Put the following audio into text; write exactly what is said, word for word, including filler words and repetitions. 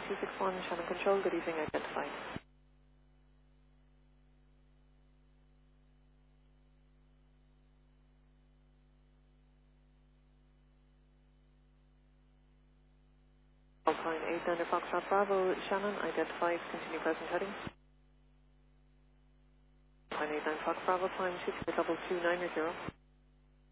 two six one, Shannon Control, good evening, identify. Alpine eight, Thunder Foxtrot Bravo, Shannon, identified, continue present heading. Alpine eight, nine Fox Bravo, climb two four double two nine zero.